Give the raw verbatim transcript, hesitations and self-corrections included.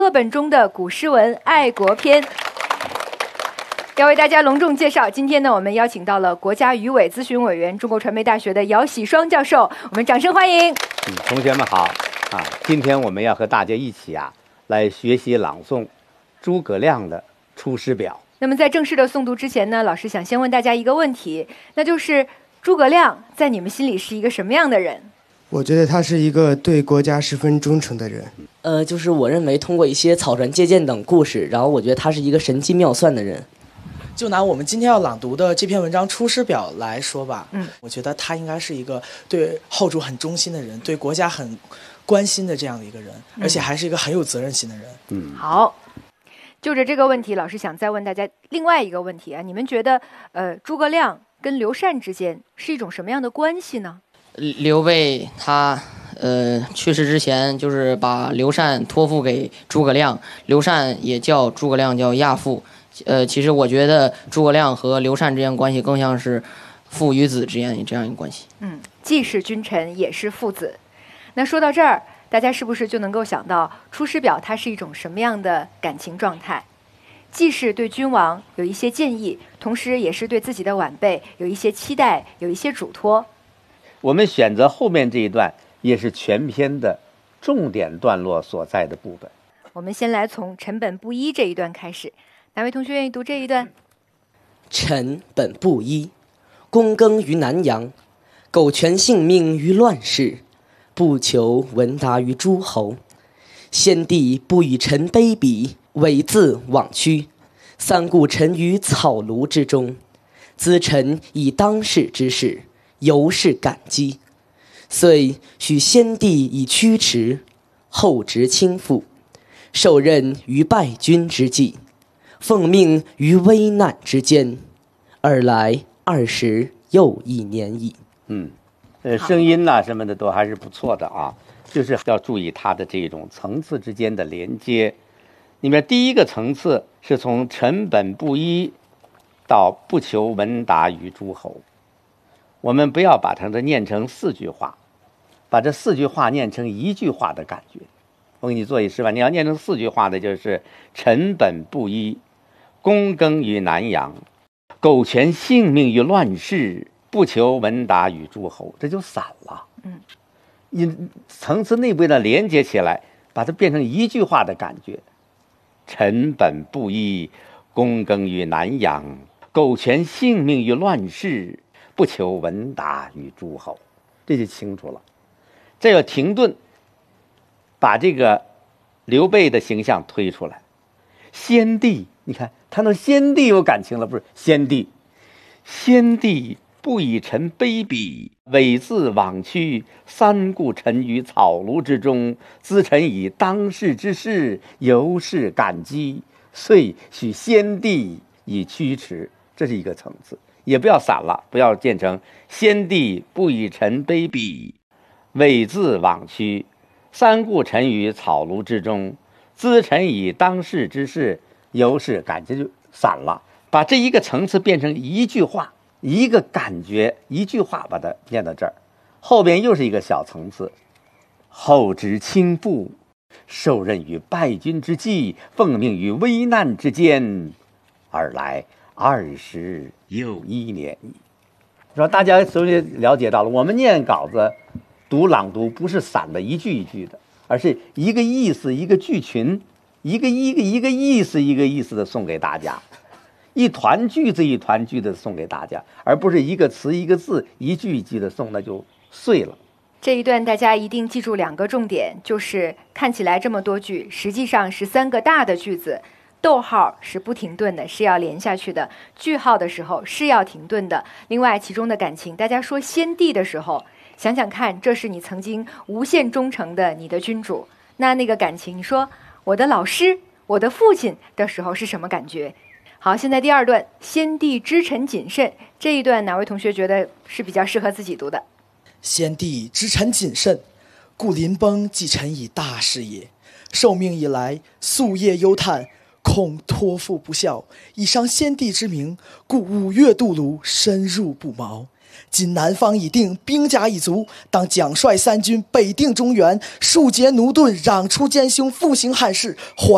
课本中的古诗文爱国篇。要为大家隆重介绍，今天呢，我们邀请到了国家语委咨询委员、中国传媒大学的姚喜双教授，我们掌声欢迎。 嗯，同学们好啊！今天我们要和大家一起啊，来学习朗诵诸葛亮的《出师表》。 那么在正式的诵读之前呢，老师想先问大家一个问题，那就是诸葛亮在你们心里是一个什么样的人？ 我觉得他是一个对国家十分忠诚的人。 呃，就是我认为通过一些草船借箭等故事，然后我觉得他是一个神机妙算的人。 就拿我们今天要朗读的这篇文章《出师表》来说吧， 嗯， 我觉得他应该是一个对后主很忠心的人，对国家很关心的这样的一个人，而且还是一个很有责任心的人。 嗯， 好，就着这个问题，老师想再问大家另外一个问题啊，你们觉得呃诸葛亮跟刘禅之间是一种什么样的关系呢？ 刘备他呃去世之前，就是把刘禅托付给诸葛亮，刘禅也叫诸葛亮叫亚父。呃，其实我觉得诸葛亮和刘禅之间关系更像是父与子之间这样一个关系。 嗯，既是君臣，也是父子。那说到这儿，大家是不是就能够想到《出师表》它是一种什么样的感情状态？既是对君王有一些建议，同时也是对自己的晚辈有一些期待，有一些嘱托。 我们选择后面这一段，也是全篇的重点段落所在的部分。 我们先来从臣本布衣这一段开始，哪位同学愿意读这一段？ 臣本布衣，躬耕于南阳，苟全性命于乱世，不求闻达于诸侯。先帝不与臣卑鄙，猥自枉屈，三顾臣于草庐之中，咨臣以当世之事，由是感激，遂许先帝以驱驰，后值倾覆，受任于败军之际，奉命于危难之间，尔来二十又一年矣。 嗯，呃，声音呐、啊、什么的都还是不错的啊，就是要注意它的这种层次之间的连接。里面第一个层次是从臣本布衣到不求闻达于诸侯。我们不要把它的念成四句话，把这四句话念成一句话的感觉。我给你做一示范，你要念成四句话的就是臣本布衣，躬耕于南阳，苟全性命于乱世，不求闻达于诸侯，这就散了。 嗯， 因层次内部的连接起来，把它变成一句话的感觉。臣本布衣，躬耕于南阳，苟全性命于乱世，不求闻达于诸侯，这就清楚了。这要停顿，把这个刘备的形象推出来。先帝，你看他那先帝有感情了，不是先帝，先帝不以臣卑鄙，猥自枉屈，三顾臣于草庐之中，咨臣以当世之事，由是感激，遂许先帝以驱驰。这是一个层次，也不要散了，不要变成先帝不以臣卑鄙，猥自枉屈，三顾臣于草庐之中，咨臣以当世之事，由是感激，就散了。把这一个层次变成一句话，一个感觉，一句话把它念到这儿。后边又是一个小层次，后值倾覆，受任于败军之际，奉命于危难之间，尔来二十又一年矣。说大家首先了解到了，我们念稿子读朗读不是散的一句一句的，而是一个意思一个句群，一个一个一个意思一个意思的送给大家，一团句子一团句子送给大家，而不是一个词一个字一句一句的送，那就碎了。 这一段大家一定记住两个重点，就是看起来这么多句，实际上是三个大的句子，逗号是不停顿的，是要连下去的，句号的时候是要停顿的。另外其中的感情，大家说先帝的时候，想想看，这是你曾经无限忠诚的你的君主，那那个感情，你说我的老师我的父亲的时候是什么感觉？好，现在第二段，先帝知臣谨慎，这一段哪位同学觉得是比较适合自己读的？ 先帝知臣谨慎，故临崩寄臣以大事也。受命以来，夙夜忧叹，恐托付不效，以伤先帝之名，故五月渡泸，深入不毛。今南方已定，兵甲已足，当奖率三军北定中原，庶竭奴钝，攘除奸凶，复兴汉室，还